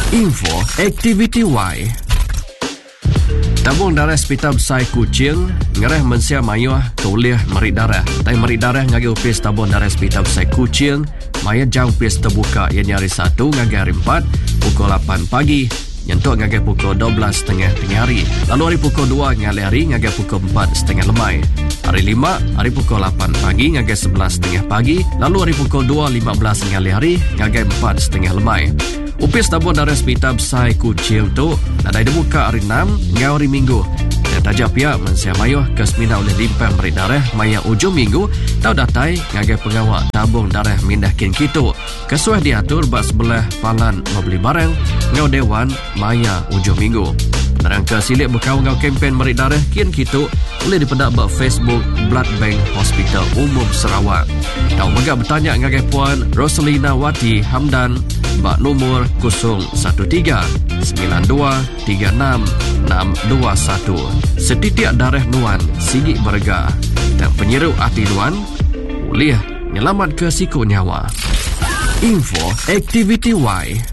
Info Aktiviti Y. Tabung darah Hospital Besar Kuching ngereh mensia mayuh kuliah merik darah. Tai merik darah ngagi upis tabung darah Hospital Besar Kuching maya jang upis terbuka ianya hari 1 ngagi hari 4 pukul 8 pagi nyentuk ngagi pukul 12.30 tengah hari. Lalu hari pukul 2 ngali hari ngagi pukul 4.30 lemai. Hari 5 hari pukul 8 pagi ngagi 11.30 pagi. Lalu hari pukul 2.15 ngali hari ngagi 4.30 lemai. Upis tabung darah Hospital Besar Kuching tu nadai dibuka hari 6 hingga hari Minggu. Dan tajak pihak mensia mayuh ke semina oleh limpah merik darah maya ujung minggu tau datai ngagai pengawal tabung darah mindah kin kitu. Kesuai diatur bak sebelah palan membeli barang ngau dewan maya ujung minggu. Nerangka silik berkawal ngau kempen merik darah kin kitu boleh dipedak bak Facebook Blood Bank Hospital Umum Sarawak. Tau megak bertanya ngagai puan Rosalina Wati Hamdan bak nomor 013-9236-621. Setitik darah nuan sigi berga dan penyeru hati nuan boleh nyelamat ke siku nyawa. Info Aktiviti Y.